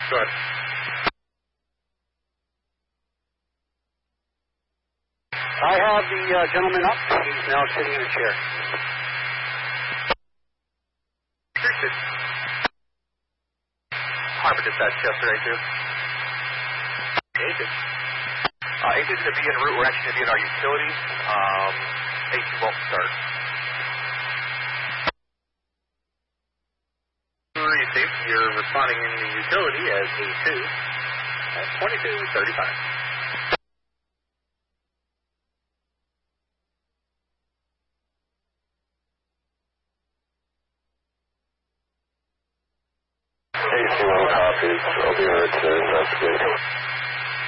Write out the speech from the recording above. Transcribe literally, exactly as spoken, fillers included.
Go ahead. I have the uh, gentleman up. He's now sitting in a chair. Harbor dispatch, Chester A two. Agent. Uh, agent's going to be en route. We're actually going to be in our utilities. Um, A two won't start. You're responding in the utility as A two at twenty-two thirty-five. A two copies. I'll be here to investigate.